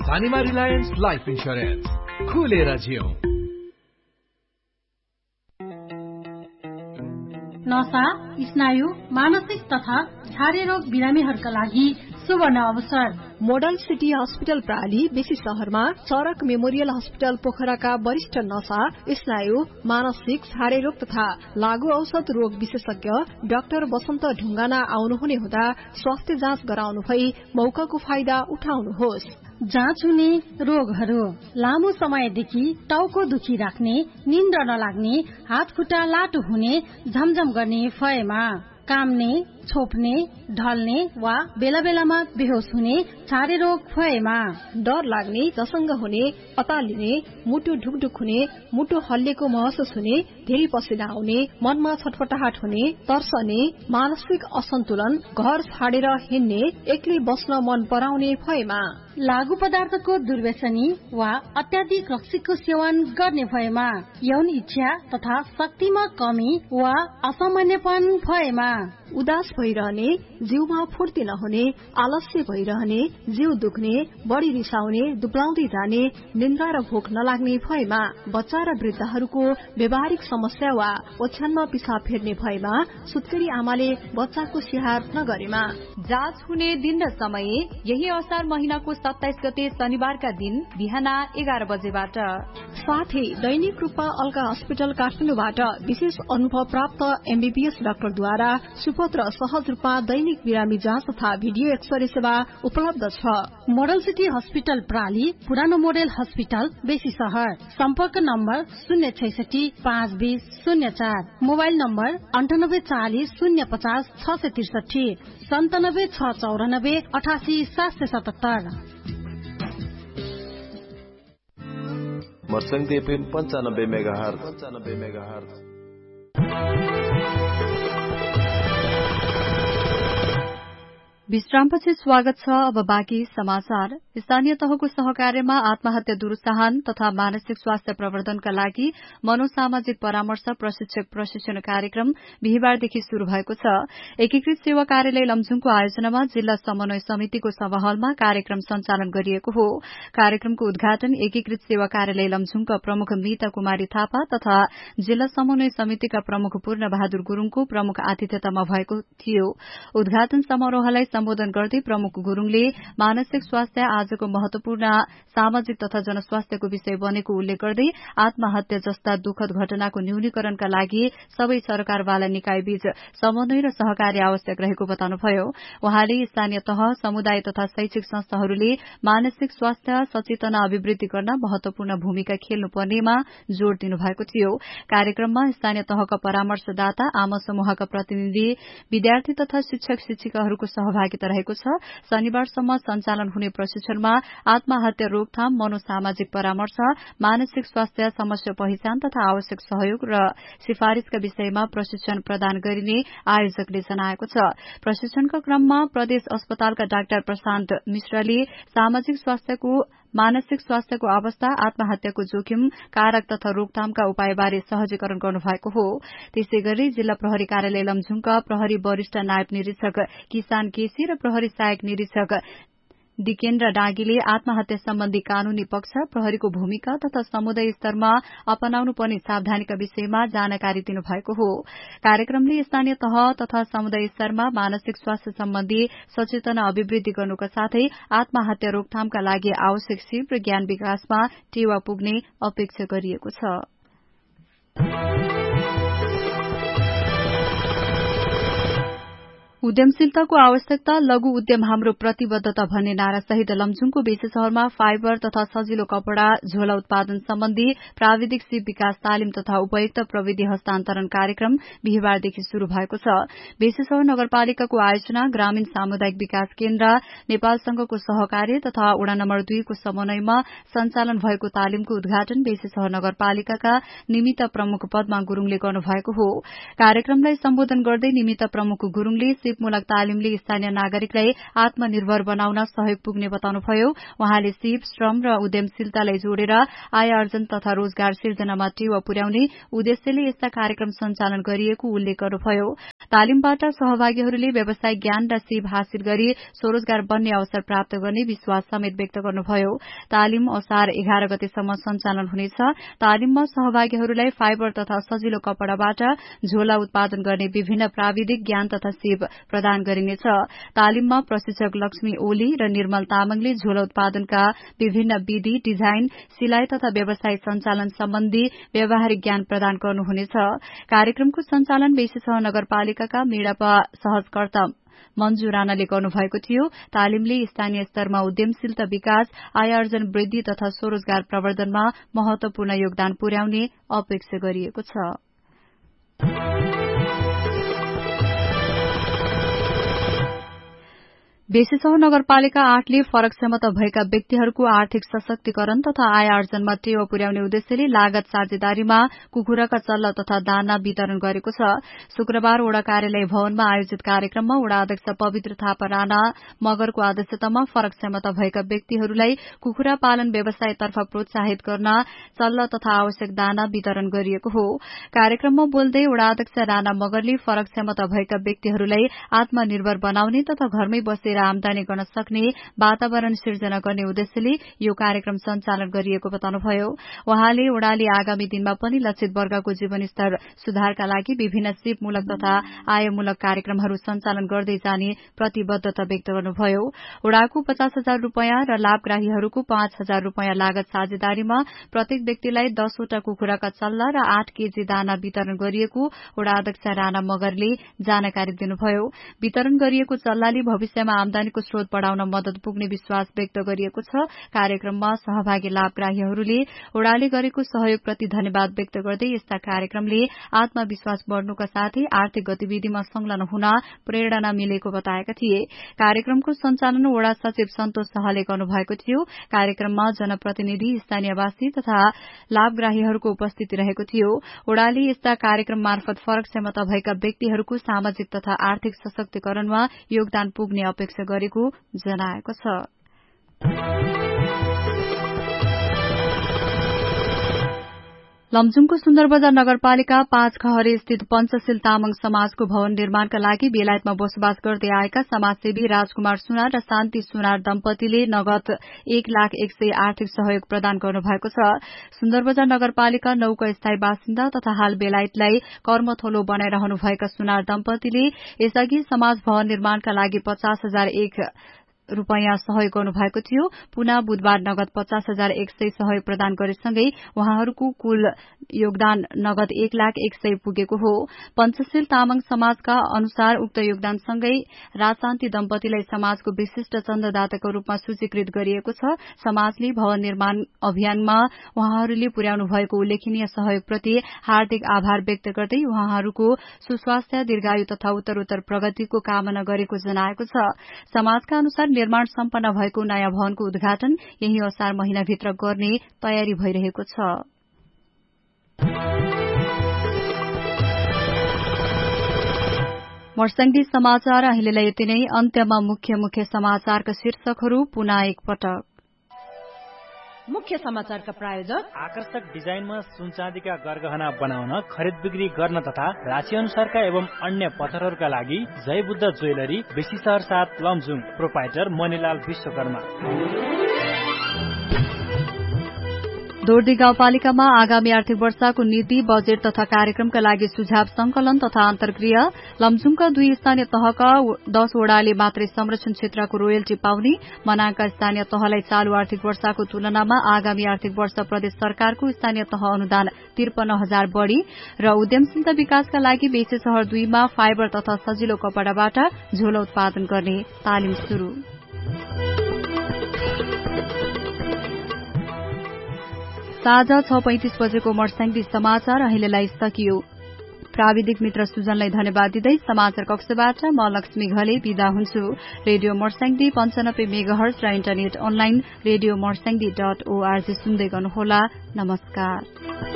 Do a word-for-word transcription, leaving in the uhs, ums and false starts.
स्थानीयमा Reliance life insurance, खुलेर जिउ। नशा, स्नायु, मानसिक तथा छारे रोग बिरामीहरूका लागि सुवर्ण अवसर। मोडल सिटी हस्पिटल प्राली बेसी शहरमा, चरक मेमोरियल हस्पिटल पोखराका वरिष्ठ नशा, स्नायु, मानसिक, छारे रोग तथा लागू औषध रोग विशेषज्ञ डाक्टर वसन्त ढुङ्गाना आउनुहुने हुँदा स्वास्थ्य जाँच गराउनु भई मौकाको फाइदा उठाउनुहोस्। जाँच हुने रोगहरू: लामो समयदेखि टाउको दुखी राख्ने, निन्द्रा नलाग्ने, हात खुट्टा लाटो हुने, झमझम गर्ने भएमा, काम्ने, छोप्ने, ढल्ने वा बेला बेलामा बेहोस हुने छारे रोग भएमा, डर लाग्ने, झसङ्ग हुने, अतालिने, मुटु ढुकढुक हुने, मुटु हल्लिएको महसुस हुने, धेरै पसिना आउने, मनमा छटपटाहट हुने, तर्सने, मानसिक असन्तुलन, घर छाडेर हिँड्ने, एक्लै बस्न मन पराउने भएमा, लागू पदार्थको दुर्व्यसनी वा अत्याधिक रक्सीको सेवन गर्ने भएमा, यौन इच्छा तथा शक्तिमा कमी वा असामान्यपन भएमा, उदास भइरहने, जिउमा फुर्ती नहुने, आलस्य भइरहने, जिउ दुख्ने, बढी रिसाउने, दुब्लाउँदै जाने, निन्द्रा र भोक नलाग्ने भएमा, बच्चा र वृद्धहरूको व्यावहारिक समस्या वा ओछ्यानमा पिसाब फेर्ने भएमा, सुत्केरी आमाले बच्चाको स्याहार नगरेमा। जाँच हुने दिन र समय यही असार महिनाको सत्ताइस गते शनिबारका दिन बिहान एघार बजेबाट। साथै दैनिक रूपमा अल्का हस्पिटल काठमाडौँबाट विशेष अनुभव प्राप्त एमबीबीएस डाक्टरद्वारा सुपथ र सहज रूपमा दैनिक बिरामी जाँच तथा भिडियो एक्सरे सेवा उपलब्ध छ। मोडल सिटी हस्पिटल प्राली, पुरानो मोडल हस्पिटल बेसी शहर। सम्पर्क नम्बर शून्य छैसठी पाँच बीस शून्य चार, मोबाइल नम्बर अन्ठानब्बे चालिस शून्य पचास छ सय त्रिसठी, सन्तानब्बे छ चौरानब्बे अठासी सात सय सतहत्तर। मर्सङ्गे एफएम पञ्चानब्बे मेगा हर्ज पञ्चानब्बे मेगा हर्ज। विश्रामपछि स्वागत छ। अब बाँकी समाचार। स्थानीय तहको सहकार्यमा आत्महत्या दुरुत्साहन तथा मानसिक स्वास्थ्य प्रवर्धनका लागि मनोसामाजिक परामर्श प्रशिक्षक प्रशिक्षण कार्यक्रम बिहिबारदेखि शुरू भएको छ। एकीकृत सेवा कार्यालय लमजुङको आयोजनामा जिल्ला समन्वय समितिको सभाहलमा कार्यक्रम सञ्चालन गरिएको हो। कार्यक्रमको उद्घाटन एकीकृत सेवा कार्यालय लमजुङका प्रमुख मिता कुमारी थापा तथा जिल्ला समन्वय समितिका प्रमुख पूर्ण बहादुर गुरूङको प्रमुख आतिथ्यतामा भएको थियो। उद्घाटन समारोहलाई सम्बोधन गर्दै प्रमुख गुरूङले मानसिक स्वास्थ्य आजको महत्वपूर्ण सामाजिक तथा जनस्वास्थ्यको विषय बनेको उल्लेख गर्दै आत्महत्या जस्ता दुखद घटनाको न्यूनीकरणका लागि सबै सरकारवाला निकायबीच समन्वय र सहकार्य आवश्यक रहेको बताउनुभयो। उहाँले स्थानीय तह, समुदाय तथा शैक्षिक संस्थाहरूले मानसिक स्वास्थ्य सचेतना अभिवृद्धि गर्न महत्वपूर्ण भूमिका खेल्नुपर्नेमा जोड़ दिनुभएको थियो। कार्यक्रममा स्थानीय तहका परामर्शदाता, आमा समूहका प्रतिनिधि, विद्यार्थी तथा शिक्षक शिक्षिकाहरूको सहभागिता रहेको छ। शनिबारसम्म सञ्चालन हुने प्रशिक्षणमा आत्महत्या रोकथाम, मनोसामाजिक परामर्श, मानसिक स्वास्थ्य समस्या पहिचान तथा आवश्यक सहयोग र सिफारिशका विषयमा प्रशिक्षण प्रदान गरिने आयोजकले जनाएको छ। प्रशिक्षणका क्रममा प्रदेश अस्पतालका डाक्टर प्रशान्त मिश्रले सामाजिक स्वास्थ्यको मानसिक स्वास्थ्यको अवस्था, आत्महत्याको जोखिम, कारक तथा रोकथामका उपायबारे सहजीकरण गर्नुभएको हो। त्यसै गरी जिल्ला प्रहरी कार्यालय लमजुङका प्रहरी वरिष्ठ नायब निरीक्षक किसान केसी र प्रहरी सहायक निरीक्षक दिकेन्द्र डाँगीले आत्महत्या सम्बन्धी कानूनी पक्ष, प्रहरीको भूमिका तथा समुदाय स्तरमा अपनाउनु पर्ने सावधानीका विषयमा जानकारी दिनुभएको हो। कार्यक्रमले स्थानीय तह तथा समुदाय स्तरमा मानसिक स्वास्थ्य सम्बन्धी सचेतना अभिवृद्धि गर्नुका साथै आत्महत्या रोकथामका लागि आवश्यक सिप र ज्ञान विकासमा टेवा पुग्ने अपेक्षा गरिएको छ। उद्यमशीलताको आवश्यकता, लघु उद्यम हाम्रो प्रतिबद्धता भन्ने नारा सहित लमजुङको बेसी शहरमा फाइबर तथा सजिलो कपड़ा झोला उत्पादन सम्बन्धी प्राविधिक सिप विकास तालिम तथा उपयुक्त प्रविधि हस्तान्तरण कार्यक्रम बिहिबारदेखि शुरू भएको छ। बेसी शहर नगरपालिकाको आयोजना, ग्रामीण सामुदायिक विकास केन्द्र, नेपाल संघको सहकार्य तथा वडा नम्बर दुईको समन्वयमा सञ्चालन भएको तालिमको उद्घाटन बेसी शहर नगरपालिकाका निमित्त प्रमुख पद्मा गुरूङले गर्नुभएको हो। कार्यक्रमलाई सम्बोधन गर्दै निमित्त प्रमुख गुरूङले सिपमूलक तालिमले स्थानीय नागरिकलाई आत्मनिर्भर बनाउन सहयोग पुग्ने बताउनुभयो। उहाँले सिप, श्रम र उद्यमशीलतालाई जोडेर आय आर्जन तथा रोजगार सिर्जनामा टेवा पुर्याउने उद्देश्यले यस्ता कार्यक्रम सञ्चालन गरिएको उल्लेख गर्नुभयो। तालिमबाट सहभागीहरूले व्यावसायिक ज्ञान र सिप हासिल गरी स्वरोजगार बन्ने अवसर प्राप्त गर्ने विश्वास समेत व्यक्त गर्नुभयो। तालिम असार एघार गतेसम्म सञ्चालन हुनेछ। तालिममा सहभागीहरूलाई फाइबर तथा सजिलो कपड़ाबाट झोला उत्पादन गर्ने विभिन्न प्राविधिक ज्ञान तथा सिप प्रदान गरिनेछ। तालिममा प्रशिक्षक लक्ष्मी ओली र निर्मल तामाङले झोला उत्पादनका विभिन्न विधि, डिजाइन, सिलाई तथा व्यवसाय सञ्चालन सम्बन्धी व्यावहारिक ज्ञान प्रदान गर्नुहुनेछ। कार्यक्रमको सञ्चालन बेसीसह नगरपालिकाका मिडापा सहजकर्ता मन्जु राणाले गर्नुभएको थियो। तालिमले स्थानीय स्तरमा उद्यमशीलता विकास, आय आर्जन वृद्धि तथा स्वरोजगार प्रवर्धनमा महत्वपूर्ण योगदान पुर्याउने अपेक्षा गरिएको छ। बेसीसह नगरपालिका आठले फरक क्षमता भएका व्यक्तिहरूको आर्थिक सशक्तिकरण तथा आय आर्जनमा टेवा पुर्याउने उद्देश्यले लागत साझेदारीमा कुखुराका चल्ला तथा दाना वितरण गरेको छ। शुक्रबार वडा कार्यालय भवनमा आयोजित कार्यक्रममा वडा अध्यक्ष पवित्र थापा राणा मगरको अध्यक्षतामा फरक क्षमता भएका व्यक्तिहरूलाई कुखुरा पालन व्यवसायतर्फ प्रोत्साहित गर्न चल्ला तथा आवश्यक दाना वितरण गरिएको हो। कार्यक्रममा बोल्दै वडा अध्यक्ष राणा मगरले फरक क्षमता भएका व्यक्तिहरूलाई आत्मनिर्भर बनाउने तथा घरमै बसेर आमदानी गर्न सक्ने वातावरण सिर्जना गर्ने उद्देश्यले यो कार्यक्रम सञ्चालन गरिएको बताउनुभयो। उहाँले वडाले आगामी दिनमा पनि लक्षित वर्गको जीवनस्तर सुधारका लागि विभिन्न सिपमूलक तथा आयमूलक कार्यक्रमहरू सञ्चालन गर्दै जाने प्रतिबद्धता व्यक्त गर्नुभयो। वडाको पचास हजार रूपियाँ र लाभग्राहीहरूको पाँच हजार रूपियाँ लागत साझेदारीमा प्रत्येक व्यक्तिलाई दसवटा कुखुराका चल्ला र आठ केजी दाना वितरण गरिएको वडा अध्यक्ष राणा मगरले जानकारी दिनुभयो। वितरण गरिएको चल्लाले भविष्यमा आमदानीको स्रोत बढ़ाउन मदत पुग्ने विश्वास व्यक्त गरिएको छ। कार्यक्रममा सहभागी लाभग्राहीहरूले वडाले गरेको सहयोगप्रति धन्यवाद व्यक्त गर्दै यस्ता कार्यक्रमले आत्मविश्वास बढ़नुका साथै आर्थिक गतिविधिमा संलग्न हुन प्रेरणा मिलेको बताएका थिए। कार्यक्रमको सञ्चालन वडा सचिव सन्तोष शाहले गर्नुभएको थियो। कार्यक्रममा जनप्रतिनिधि, स्थानीयवासी तथा लाभग्राहीहरूको उपस्थिति रहेको थियो। वडाले यस्ता कार्यक्रम मार्फत फरक क्षमता भएका व्यक्तिहरूको सामाजिक तथा आर्थिक सशक्तिकरणमा योगदान पुग्ने अपेक्षा गरेको जनाएको छ। लमजुङको सुन्दरबजार नगरपालिका पाँच खहरे स्थित पञ्चशील तामाङ समाजको भवन निर्माणका लागि बेलायतमा बसोबास गर्दै आएका समाजसेवी राजकुमार सुनार र शान्ति सुनार दम्पतिले नगद एक लाख एक सय आर्थिक सहयोग प्रदान गर्नुभएको छ। सुन्दरबजार नगरपालिका नौका स्थायी बासिन्दा तथा हाल बेलायतलाई कर्मथलो बनाइरहनुभएका सुनार दम्पतिले यसअघि समाज भवन निर्माणका लागि पचास हजार एक रूपियाँ सहयोग गर्नुभएको थियो। पुनः बुधबार नगद पचास हजार एक सय सहयोग प्रदान गरेसँगै उहाँहरूको कुल योगदान नगद एक लाख एक सय पुगेको हो। पञ्चशील तामाङ समाजका अनुसार उक्त योगदानसँगै राजशान्ति दम्पतिलाई समाजको विशिष्ट चन्ददाताको रूपमा सूचीकृत गरिएको छ। समाजले भवन निर्माण अभियानमा उहाँहरूले पुर्याउनु भएको उल्लेखनीय सहयोगप्रति हार्दिक आभार व्यक्त गर्दै उहाँहरूको सुस्वास्थ्य, दीर्घायु तथा उत्तरोत्तर प्रगतिको कामना गरेको जनाएको छ। समाजका अनुसार निर्माण सम्पन्न भएको नयाँ भवनको उद्घाटन यही असार महिनाभित्र गर्ने तयारी भइरहेको छ। मर्स्याङदी समाचार अहिलेलाई यति नै। अन्त्यमा मुख्य मुख्य समाचारका शीर्षकहरू पुनः एकपटक। मुख्य समाचारका प्रायोजक आकर्षक डिजाइनमा सुनचाँदीका गरगहना बनाउन, खरिद बिक्री गर्न तथा राशि अनुसारका एवं अन्य पत्थरहरूका लागि जय बुद्ध ज्वेलरी, बेसी शहर सात, लमजुङ। प्रोपाइटर मणिलाल विश्वकर्मा। दोर्दी गाउँपालिकामा आगामी आर्थिक वर्षको नीति, बजेट तथा कार्यक्रमका लागि सुझाव संकलन तथा अन्तर्क्रिया। लमजुङका दुई स्थानीय तहका दस वडाले मात्रै संरक्षण क्षेत्रको रोयल्टी पाउने। मनाङका स्थानीय तहलाई चालू आर्थिक वर्षको तुलनामा आगामी आर्थिक वर्ष प्रदेश सरकारको स्थानीय तह अनुदान त्रिपन्न हजार बढ़ी। र उद्यमशीलता विकासका लागि बेसी शहर दुईमा फाइबर तथा सजिलो कपड़ाबाट झोला उत्पादन गर्ने तालिम शुरू। साँझ छ पैंतिस बजेको मर्स्याङदी समाचार अहिलेलाई सकियो। प्राविधिक मित्र सुजनलाई धन्यवाद दिँदै समाचार कक्षबाट म लक्ष्मी घले विदा हुन्छु। रेडियो मर्स्याङदी पञ्चानब्बे मेगाहर्ज र internet online radio Marsyangdi dot ORG सुन्दै गर्नुहोला। नमस्कार।